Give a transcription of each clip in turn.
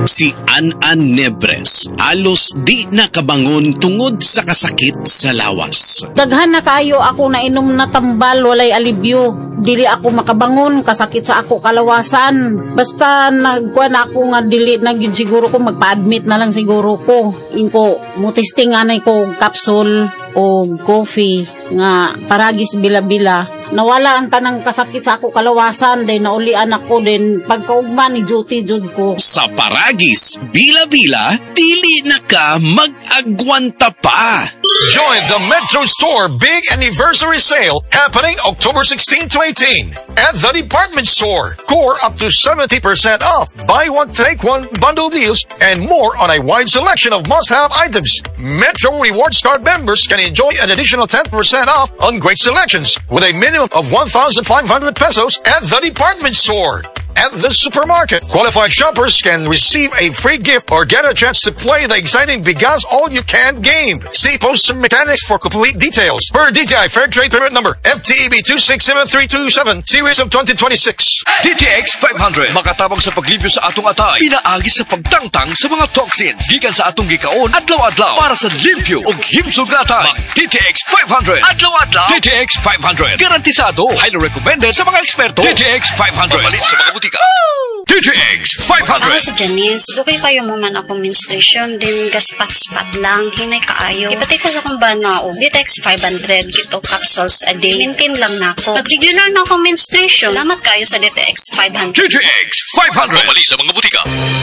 Si An-An Nebres alos di nakabangon tungod sa kasakit sa lawas. Daghan na kayo ako na inom na tambal, walay alibyo. Dili ako makabangon, kasakit sa ako kalawasan. Basta nagkuha na ako nga dili na yun siguro ko, magpa-admit na lang siguro ko. Inko, mutisting anay ko capsule o coffee nga paragis bila-bila. Nawala ang tanang kasakit sa ako kalawasan, then naulian ako, then pagkaugma ni duty jud ko. Sa paragis bila-bila, dili na ka mag-agwanta pa. Join the Metro Store Big Anniversary Sale happening October 16 to 18 at the department store. Core up to 70% off. Buy one, take one bundle deals and more on a wide selection of must-have items. Metro Rewards Card members can enjoy an additional 10% off on great selections with a minimum of 1,500 pesos at the department store. At the supermarket, qualified shoppers can receive a free gift or get a chance to play the exciting Bigas All-You-Can game. See poster mechanics for complete details. Per DTI Fair Trade Permit Number FTEB 267327, Series of 2026. DTX 500 makatabang sa paglibyo sa atong atay, pinaagi sa pagtangtang sa mga toxins gikan sa atong gikaon adlaw-adlaw para sa limpyo ug himsog na atay. DTX 500 adlaw-adlaw. DTX 500 garantisado, highly recommended sa mga eksperto. DTX 500 mabalin sa mga butika. DTX 500. Ako sa Janice, okay kayo mo man akong menstruation, din gaspat-spat lang, hinay kaayo. Ipatay ko sa kong bana o DTX 500, kito capsules a day. Maintain lang na ako. Pag-regular na akong menstruation, salamat kayo sa DTX 500. DTX 500 mabalin sa mga butika.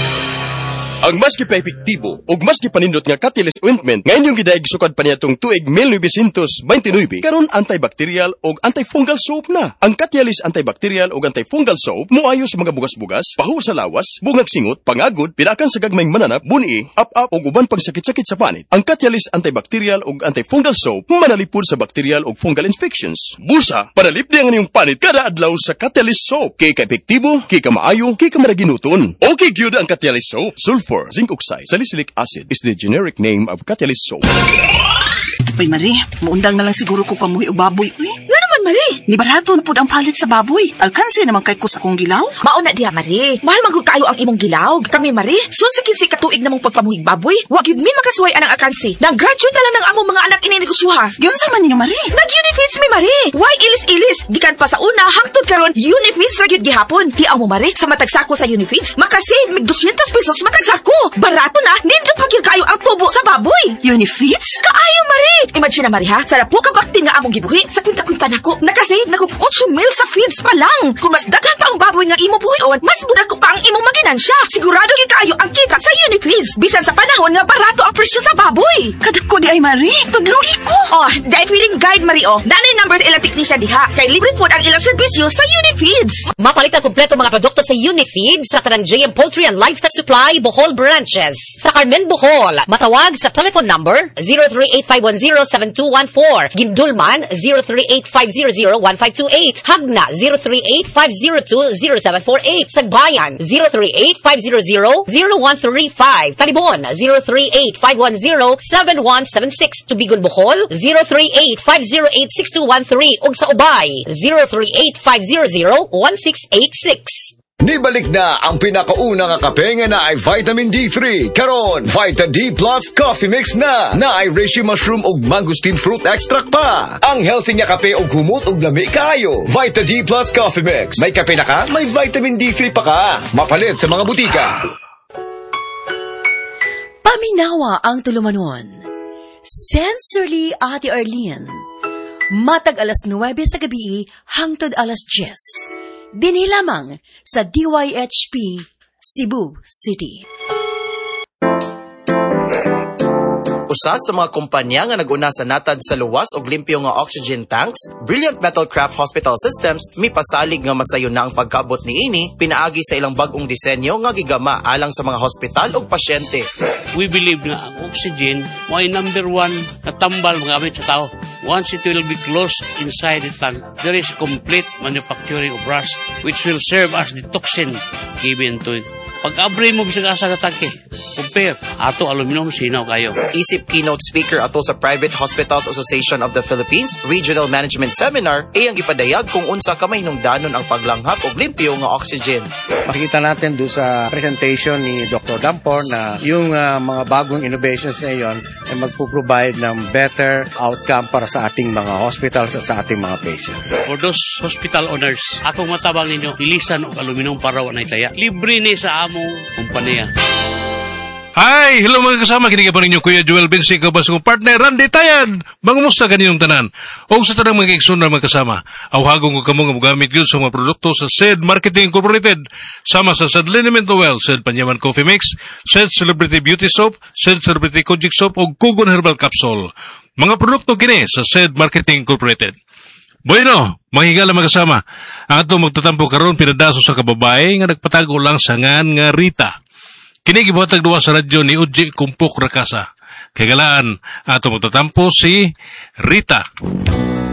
Ang maski pa epektibo ug maski panindot nga Catalyst ointment nga inyong gidaig sukad pa niyatong tuig 1929 karon antibacterial ug antifungal soap na. Ang Catalyst antibacterial ug antifungal soap moayo sa mga bugas-bugas, pahu sa lawas, bungag singot, pangagod, pinakan sa gagmayng mananap, buni, up-up ug uban pang sakit-sakit sa panit. Ang Catalyst antibacterial ug antifungal soap manalipod sa bacterial ug fungal infections. Busa, panalip di ang inyong panit kada adlaw sa Catalyst soap. Kay ka-epektibo, kay ka maayo, kay ka maraginuton. Okay gyud ang Catalyst soap. Sulfur, zinc oxide, salicylic acid is the generic name of Catalyst soap. Pay Marie, maundang na lang siguro ko pamuhi o baboy. Nga naman Marie, ni barato na po ang palit sa baboy. Alkansi naman kay ko sa akong gilaw. Mauna diha Marie, mahal magud kayo ang imong gilaw. Kami Marie, susikin si katuig namong pagpamuhig baboy. Wa gyud mi makasuway anang alkansi. Nag-graduate na lang ng among mga anak ininegosyoha. Yun sa man ninyo Marie. Nag-Unifeeds mi Marie. Why ilis-ilis? Gikan pa sa una hangtod karon Unifeeds ra gyud gihapon. Hiaw mo Marie, sa matag sako sa Unifeeds, makasave mig 200 pesos matag sako. Barato na, nindot pa gyud kayo ang tubo sa baboy. Unifeeds? Kaayo Marie. Imagine na Marie ha, sa lapo ka bakti nga among gibuhi, sa kwinta-kwinta nako, nakasave na kog 8 mil sa feeds pa lang. Kung mas daghan pa ang baboy nga imo buhion, mas budak ko pa ang imong maginansya. Sigurado gyud kayo ang kita sa Unifeeds. Bisan sa panahon nga barato ang presyo sa baboy. Kadako di ay Marie, tudlugi ko. Oh, dahil feeding guide Marie oh. Nanay number ilang technician diha, kay libre po ang ilang serbisyo sa Unifeeds. Mapalit ang kompleto mga produkto sa Unifeeds sa kanang JM Poultry and Livestock Supply Bohol branches. Sa Carmen, Bohol, matawag sa telephone number 038-510-7214. Gindulman 038-500-1528. Hagna 038-502-0748. Sagbayan 038-500-0135. Talibon 038-510-7176. Tubigon, Bohol 038-508-6213. Ug sa Ubay 038-500-1686. Nibalik na ang pinakauna nga kape nga na ay vitamin D3. Karon, Vita D Plus Coffee Mix na ay reishi mushroom ug mangosteen fruit extract pa. Ang healthy nga kape ug humot ug lami kaayo. Vita D Plus Coffee Mix. May kape na ka, may vitamin D3 pa ka. Mapalit sa mga butika. Paminawa ang tulumanon. Sensorily Ate Arlene. Matag alas 9 sa gabi hangtod alas 10. Dinhi lamang sa DYHP Cebu City. Usa sa mga kumpanya nga nag-una sa natad sa luwas og limpyo nga oxygen tanks, Brilliant Metalcraft Hospital Systems mipasalig nga masayo na ang pagkabot niini pinaagi sa ilang bag-ong disenyo nga gigama alang sa mga hospital ug pasyente. We believe na ang oxygen ay number 1 na tambal magamit sa tao. Once it will be closed inside the tank, there is complete manufacturing of rust which will serve as the toxin given to it. Pag-abre mo bisag asa ka tanke, kung compare. Ato aluminum sinaw kayo. Isip keynote speaker ato sa Private Hospitals Association of the Philippines Regional Management Seminar ang gipadayag kung unsa kamay hinungdanon ang paglanghap og limpyo nga oxygen. Makikita natin doon sa presentation ni Dr. Dampor na yung mga bagong innovations na yon ay magpo-provide ng better outcome para sa ating mga hospitals at sa ating mga patients. For those hospital owners, akong matabang ninyo, ilisan og aluminum para wa nay taya. Libre ni sa among kompanya. Hi! Hello mga kasama, kinikipan pa ninyo Kuya Joel Bensi, kabas kong partner, Randy Tayan! Mangumusta kaninyong tanan? O sa tanang mga iksun na mga kasama, awhagong ko kamong magamit yun sa mga produkto sa SED Marketing Incorporated, sama sa SED Liniment Oil, SED Panyaman Coffee Mix, SED Celebrity Beauty Soap, SED Celebrity Kojic Soap, o Kugon Herbal Capsule. Mga produkto kini sa SED Marketing Incorporated. Bueno, mahigala mga kasama, ang ato magtatampo karon pinadaso sa kababae nga nagpatago lang sa ngan nga Rita. Kini gibuhatag duwa sa radyo ni Uji Kumpuk Rakasa. Kagalaan, ato magtatampo si Rita.